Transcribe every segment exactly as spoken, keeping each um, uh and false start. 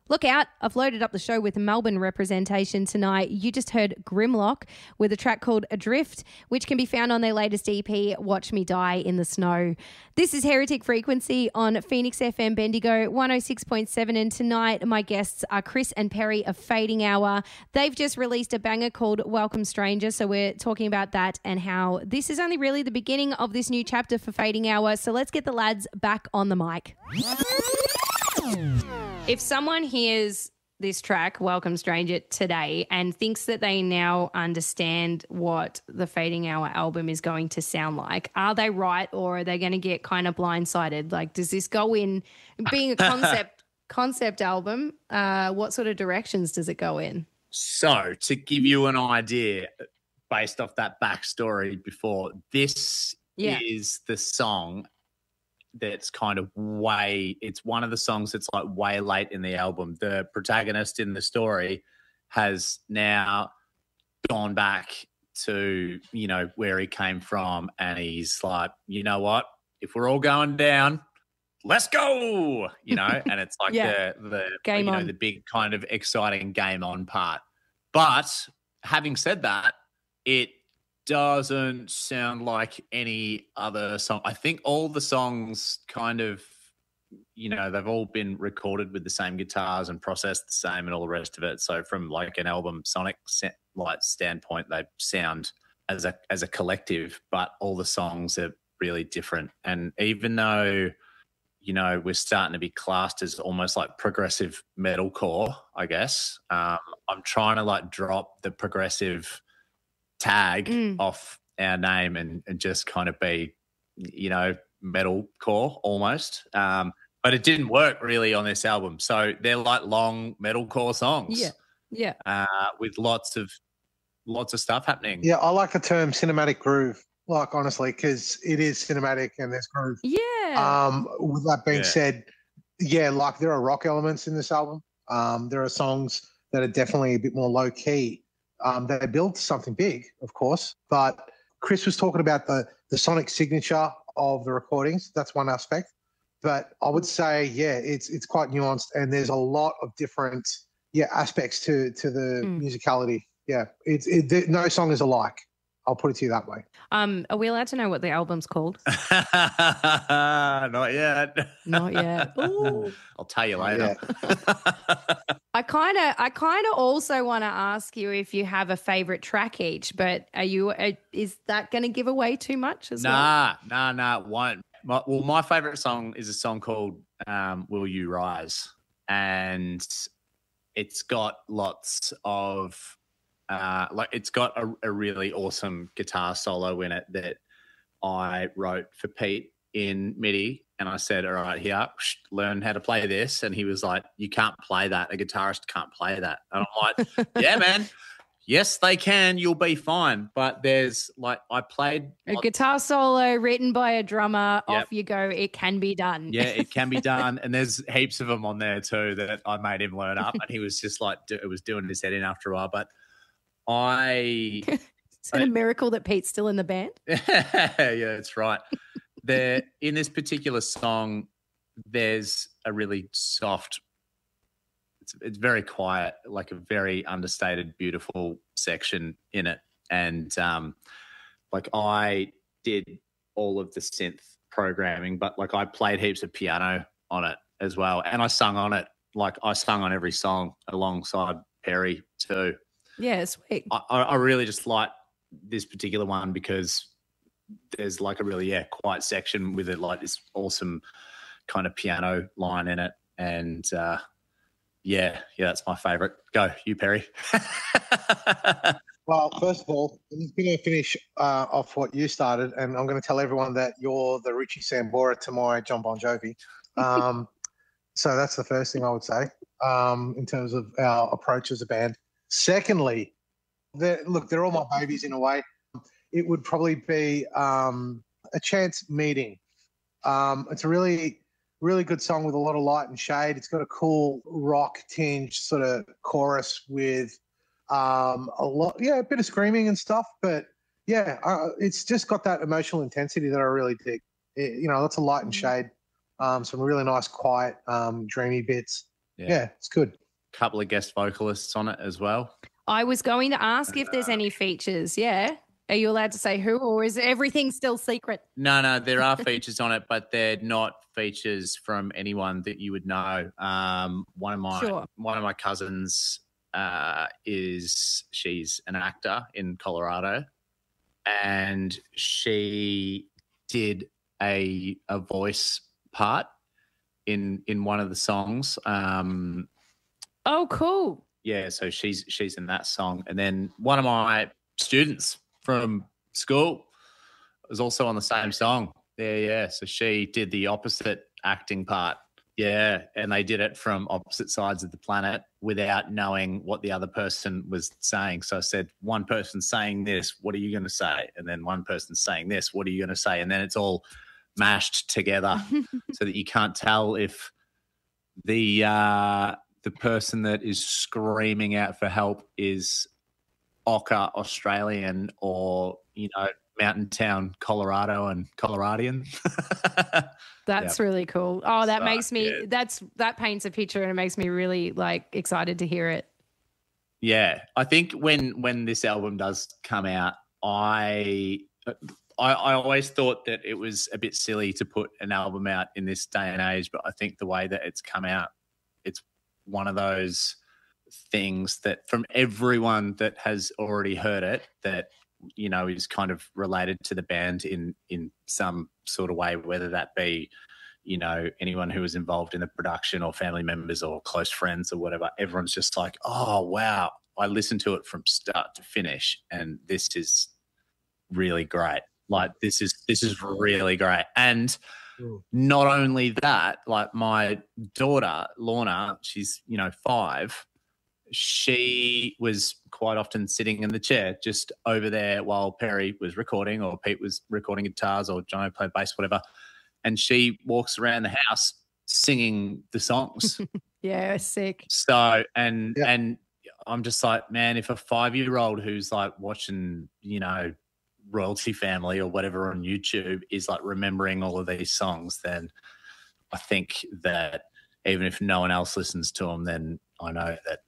Look out, I've loaded up the show with Melbourne representation tonight. You just heard Grimlock with a track called Adrift, which can be found on their latest E P, Watch Me Die in the Snow. This is Heretic Frequency on Phoenix F M Bendigo one oh six point seven, and tonight my guests are Chris and Perry of Fading Hour. They've just released a banger called Welcome Stranger, so we're talking about that and how this is only really the beginning of this new chapter for Fading Hour. So let's get the lads back on the mic. If someone hears this track, Welcome Stranger, today and thinks that they now understand what the Fading Hour album is going to sound like, are they right, or are they going to get kind of blindsided? Like, does this go in, being a concept concept album, uh, what sort of directions does it go in? So to give you an idea based off that backstory before, this yeah. is the song that's kind of way, it's one of the songs that's like way late in the album. The protagonist in the story has now gone back to, you know, where he came from, and he's like, you know what, if we're all going down, let's go, you know, and it's like yeah. the, the game you on. know, the big kind of exciting game on part. But having said that, it doesn't sound like any other song. I think all the songs kind of, you know, they've all been recorded with the same guitars and processed the same and all the rest of it. So from like an album sonic like standpoint, they sound as a as a collective, but all the songs are really different. And even though, you know, we're starting to be classed as almost like progressive metalcore, I guess, um, I'm trying to like drop the progressive tag mm. off our name and, and just kind of be, you know, metalcore almost. Um, but it didn't work really on this album. So they're like long metalcore songs. Yeah, yeah. Uh, with lots of lots of stuff happening. Yeah, I like the term cinematic groove, like honestly, because it is cinematic and there's groove. Yeah. Um, with that being Yeah. said, yeah, like there are rock elements in this album. Um, there are songs that are definitely a bit more low key. Um, they build something big, of course, but Chris was talking about the the sonic signature of the recordings. That's one aspect, but I would say, yeah, it's it's quite nuanced, and there's a lot of different yeah aspects to to the Mm. musicality. Yeah, it's it, no song is alike. I'll put it to you that way. Um, are we allowed to know what the album's called? Not yet. Not yet. Ooh. I'll tell you later. I kind of, I kind of also want to ask you if you have a favorite track each, but are you? Uh, is that going to give away too much as well? Nah, nah, nah, it won't. My, well, my favorite song is a song called um, "Will You Rise," and it's got lots of. Uh, like it's got a, a really awesome guitar solo in it that I wrote for Pete in MIDI, and I said, all right, here, learn how to play this. And he was like, you can't play that. A guitarist can't play that. And I'm like, yeah, man. Yes, they can. You'll be fine. But there's like I played a guitar solo written by a drummer. Yep. Off you go. It can be done. Yeah, it can be done. And there's heaps of them on there too that I made him learn up. And he was just like, it was doing his head in after a while. But I Is it a miracle that Pete's still in the band? yeah, that's right. There in this particular song, there's a really soft. It's it's very quiet, like a very understated, beautiful section in it, and um, like I did all of the synth programming, but like I played heaps of piano on it as well, and I sung on it. Like I sung on every song alongside Perry too. Yeah, sweet. I, I really just like this particular one because there's like a really, yeah, quiet section with it, like this awesome kind of piano line in it. And uh, yeah, yeah, that's my favorite. Go, you, Perry. Well, first of all, I'm going to finish uh, off what you started, and I'm going to tell everyone that you're the Richie Sambora to my John Bon Jovi. Um, so that's the first thing I would say um, in terms of our approach as a band. Secondly, they're, look, they're all my babies in a way. It would probably be um, A Chance Meeting. Um, it's a really, really good song with a lot of light and shade. It's got a cool rock tinge sort of chorus with um, a lot, yeah, a bit of screaming and stuff. But, yeah, uh, it's just got that emotional intensity that I really dig. It, you know, lots of light and shade, um, some really nice, quiet, um, dreamy bits. Yeah. yeah, it's good. Couple of guest vocalists on it as well. I was going to ask if there's any features. Yeah. Are you allowed to say who, or is everything still secret? No, no, there are features on it, but they're not features from anyone that you would know. Um, one of my Sure. one of my cousins uh, is she's an actor in Colorado, and she did a a voice part in in one of the songs. Um, Oh, cool. yeah, so she's she's in that song, and then one of my students from school was also on the same song. Yeah, yeah. So she did the opposite acting part. Yeah, and they did it from opposite sides of the planet without knowing what the other person was saying. So I said, one person's saying this, what are you going to say? And then one person's saying this, what are you going to say? And then it's all mashed together so that you can't tell if the uh, the person that is screaming out for help is Ocker Australian or, you know, Mountain Town Colorado and Coloradian. That's Yeah. really cool. Oh, that So, makes me yeah. that's that paints a picture, and it makes me really like excited to hear it. Yeah, I think when when this album does come out, I, I I always thought that it was a bit silly to put an album out in this day and age, but I think the way that it's come out, it's one of those things that from everyone that has already heard it, that, you know, is kind of related to the band in in some sort of way, whether that be, you know, anyone who was involved in the production or family members or close friends or whatever. Everyone's just like, oh wow, I listened to it from start to finish, and this is really great. Like this is this is really great. And Mm. not only that, like my daughter Lorna, she's, you know, five. She was quite often sitting in the chair just over there while Perry was recording, or Pete was recording guitars, or Jono played bass, whatever. And she walks around the house singing the songs. Yeah, sick. So, and, Yeah. and I'm just like, man, if a five-year-old who's like watching, you know, Royalty Family or whatever on YouTube is like remembering all of these songs, then I think that even if no one else listens to them, then I know that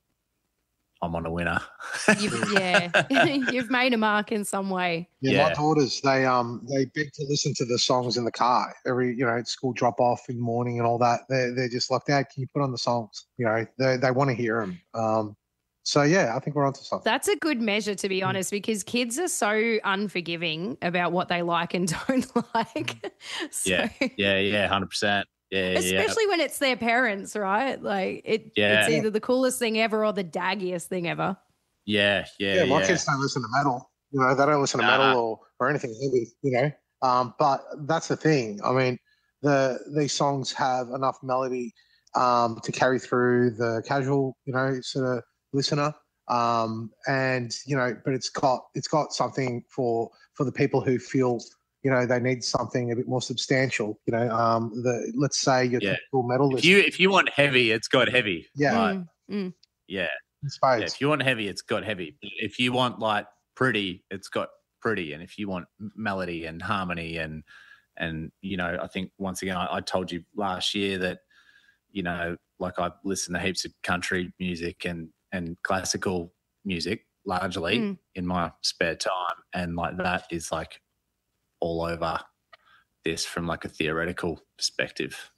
I'm on a winner. You've, yeah, you've made a mark in some way. Yeah, Yeah. my daughters, they um they beg to listen to the songs in the car every, you know, at school drop off in the morning and all that. They're they're just like, Dad, can you put on the songs? You know, they they want to hear them. Um, so yeah, I think we're onto something. That's a good measure, to be honest, because kids are so unforgiving about what they like and don't like. So, Yeah, yeah, yeah, one hundred percent. Yeah, yeah. especially when it's their parents, right? Like it, Yeah. it's either the coolest thing ever or the daggiest thing ever. Yeah, yeah, Yeah, my yeah. kids don't listen to metal. You know, they don't listen to Nah. metal or, or anything heavy, you know. Um, but that's the thing. I mean, the these songs have enough melody um, to carry through the casual, you know, sort of listener. Um, and you know, but it's got it's got something for for the people who feel, you know, they need something a bit more substantial. You know, um, the let's say your Yeah. typical metal If listener. you if you want heavy, it's got heavy. Yeah. Right. Mm, mm. Yeah. in Yeah, spades. if you want heavy, it's got heavy. If you want like pretty, it's got pretty. And if you want m- melody and harmony and and you know, I think once again, I, I told you last year that, you know, like I listen to heaps of country music and and classical music largely Mm. in my spare time, and like that is like all over this from like a theoretical perspective.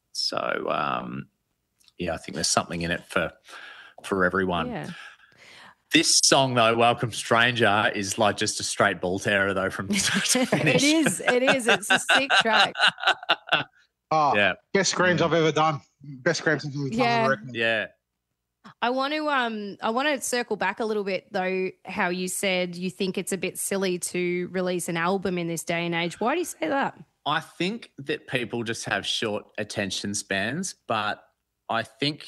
So um, yeah, I think there's something in it for for everyone. Yeah. This song though, "Welcome Stranger," is like just a straight ball terror though from start to finish. It is. It is. It's a sick track. Oh, Yeah, best screams Mm. I've ever done. Best screams I've ever done. Yeah. I reckon. yeah. I want to um I want to circle back a little bit though, how you said you think it's a bit silly to release an album in this day and age. Why do you say that? I think that people just have short attention spans, but I think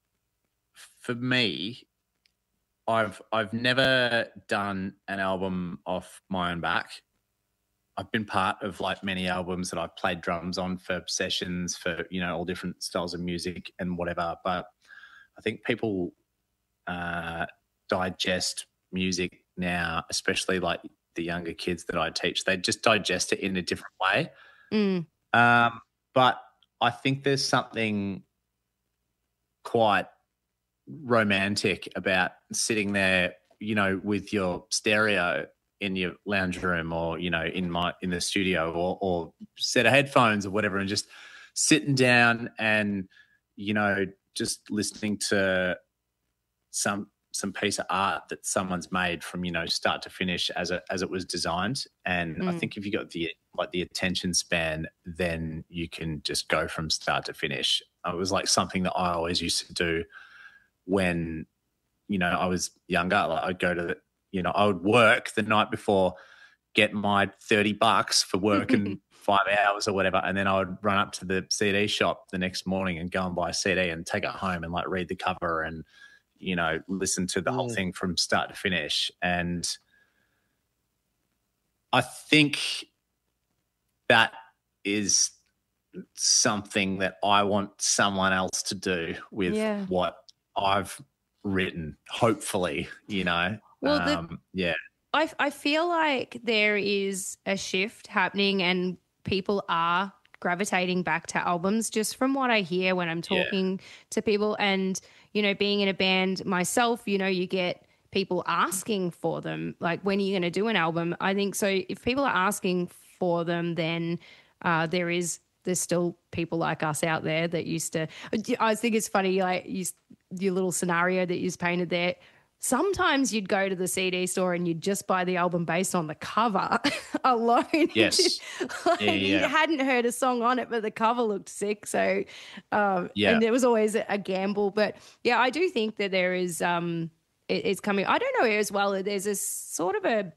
for me, I've I've never done an album off my own back. I've been part of like many albums that I've played drums on for sessions for, you know, all different styles of music and whatever. But I think people uh, digest music now, especially like the younger kids that I teach. They just digest it in a different way. Mm. Um, but I think there's something quite romantic about sitting there, you know, with your stereo in your lounge room, or, you know, in my in the studio, or, or set of headphones or whatever, and just sitting down and, you know, just listening to some some piece of art that someone's made from, you know, start to finish as a, as it was designed. And mm. I think if you got the like the attention span, then you can just go from start to finish. It was like something that I always used to do when, you know, I was younger. Like I'd go to the, you know, I would work the night before, get my thirty bucks for working five hours or whatever, and then I would run up to the C D shop the next morning and go and buy a C D and take it home and like read the cover and, you know, listen to the mm. whole thing from start to finish. And I think that is something that I want someone else to do with yeah. what I've written, hopefully, you know. Well, um, the, yeah. I, I feel like there is a shift happening and people are gravitating back to albums, just from what I hear when I'm talking yeah. to people. And, you know, being in a band myself, you know, you get people asking for them, like, when are you going to do an album? I think so. If people are asking for them, then uh, there is there's still people like us out there that used to. I think it's funny, like you, your little scenario that you just painted there. Sometimes you'd go to the C D store and you'd just buy the album based on the cover alone. Yes. Like, yeah, yeah. You hadn't heard a song on it, but the cover looked sick. So, um, yeah. and there was always a gamble. But, yeah, I do think that there is um, it, it's coming. I don't know as well. There's a sort of a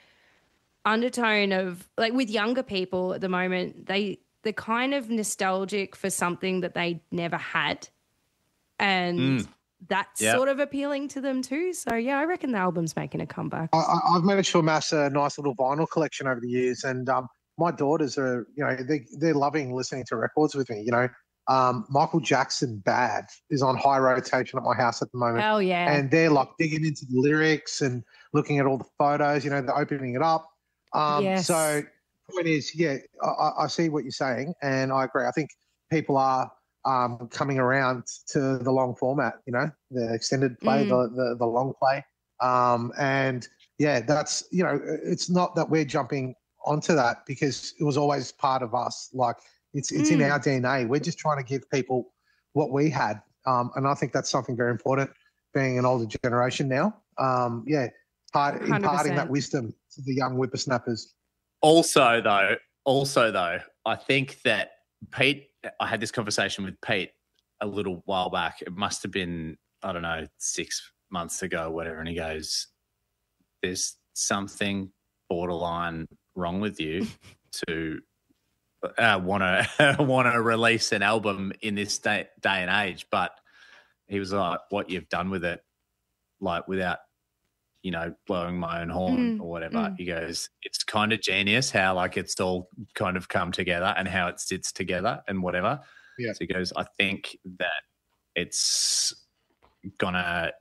undertone of, like, with younger people at the moment, they, they're kind of nostalgic for something that they never had. And... Mm. That's yep. sort of appealing to them too. So, yeah, I reckon the album's making a comeback. I, I've managed to amass a nice little vinyl collection over the years, and um, my daughters are, you know, they, they're loving listening to records with me. You know, um, Michael Jackson Bad is on high rotation at my house at the moment. Hell yeah. And they're like digging into the lyrics and looking at all the photos, you know, they're opening it up. Um, yes. So, the point is, yeah, I, I see what you're saying, and I agree. I think people are um, coming around to the long format, you know, the extended play, mm. the, the the long play. Um, and, yeah, that's, you know, it's not that we're jumping onto that because it was always part of us. Like, it's it's mm. in our D N A. We're just trying to give people what we had. Um, and I think that's something very important, being an older generation now. Um, yeah, part, imparting that wisdom to the young whippersnappers. Also, though, also, though, I think that Pete, I had this conversation with Pete a little while back. It must have been, I don't know, six months ago or whatever. And he goes, there's something borderline wrong with you to uh, want to want to release an album in this day, day and age. But he was like, what you've done with it, like without, you know, blowing my own horn mm, or whatever. Mm. He goes, it's kind of genius how like it's all kind of come together and how it sits together and whatever. Yeah. So he goes, I think that it's gonna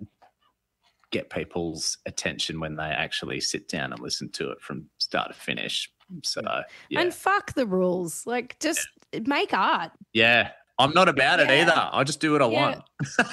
get people's attention when they actually sit down and listen to it from start to finish. So yeah. And fuck the rules. Like, just yeah. make art. Yeah. I'm not about yeah. it either. I just do what I yeah.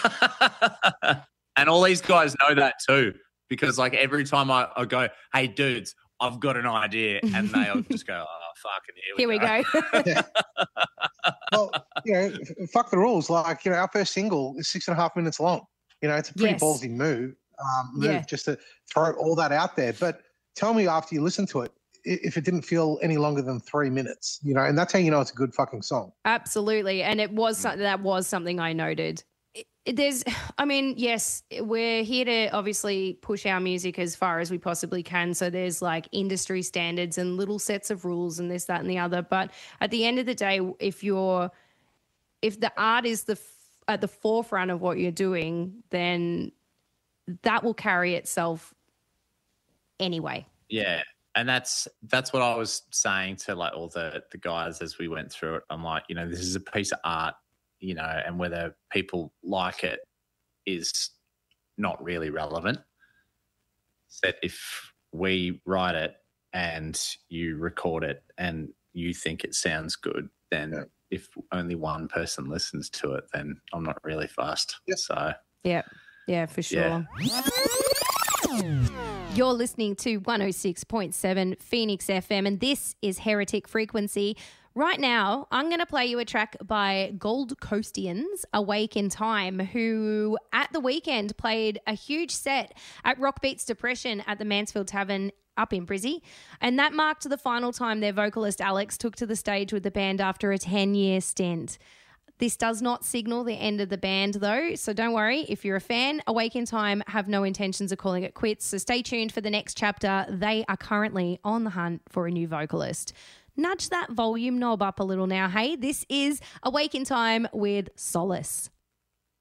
want. And all these guys know that too. Because, like, every time I, I go, hey, dudes, I've got an idea, and they'll just go, oh, fucking here we here go. we go. Well, you know, fuck the rules. Like, you know, our first single is six and a half minutes long. You know, it's a pretty yes. ballsy move, um, move yeah. just to throw all that out there. But tell me after you listen to it, if it didn't feel any longer than three minutes, you know, and that's how you know it's a good fucking song. Absolutely. And it was that was something I noted. There's, I mean, yes, we're here to obviously push our music as far as we possibly can. So there's like industry standards and little sets of rules and this, that, and the other. But at the end of the day, if you're, if the art is the at the forefront of what you're doing, then that will carry itself anyway. Yeah. And that's that's what I was saying to like all the the guys as we went through it. I'm like, you know, this is a piece of art. You know, and whether people like it is not really relevant. That if we write it and you record it and you think it sounds good, then if only one person listens to it, then I'm not really fussed. Yep. So Yeah, yeah, for sure. Yeah. You're listening to one oh six point seven Phoenix F M, and this is Heretic Frequency. Right now, I'm going to play you a track by Gold Coastians, Awake in Time, who at the weekend played a huge set at Rock Beats Depression at the Mansfield Tavern up in Brizzy. And that marked the final time their vocalist Alex took to the stage with the band after a ten-year stint. This does not signal the end of the band, though, so don't worry. If you're a fan, Awake in Time have no intentions of calling it quits, so stay tuned for the next chapter. They are currently on the hunt for a new vocalist. Nudge that volume knob up a little now, hey? This is Awake in Time with Solace.